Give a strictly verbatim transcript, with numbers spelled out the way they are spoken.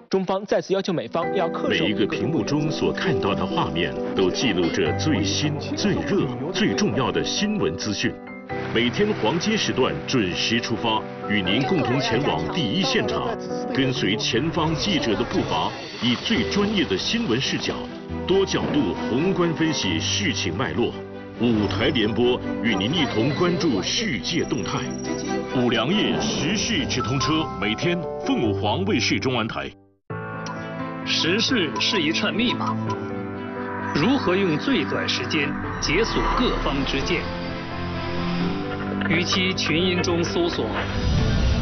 中方再次要求美方要恪守。 每一个屏幕中所看到的画面，都记录着最新、最热、最重要的新闻资讯。每天黄金时段准时出发，与您共同前往第一现场，跟随前方记者的步伐，以最专业的新闻视角，多角度宏观分析事情脉络。五台联播与您一同关注世界动态。五粮液时事直通车，每天凤凰卫视中文台。 时事是一串密码，如何用最短时间解锁各方之见？与其群英中搜索